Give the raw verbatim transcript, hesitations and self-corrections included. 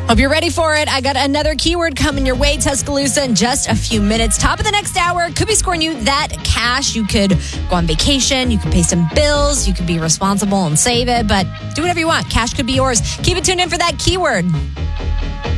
Hope you're ready for it. I got another keyword coming your way, Tuscaloosa, in just a few minutes. Top of the next hour, could be scoring you that cash. You could go on vacation. You could pay some bills. You could be responsible and save it, but do whatever you want. Cash could be yours. Keep it tuned in for that keyword.